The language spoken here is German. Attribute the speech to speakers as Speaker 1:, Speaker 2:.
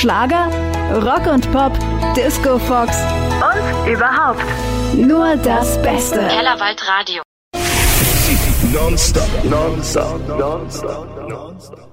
Speaker 1: Schlager, Rock und Pop, Disco Fox und überhaupt nur das Beste.
Speaker 2: Kellerwald Radio.
Speaker 3: Non-stop.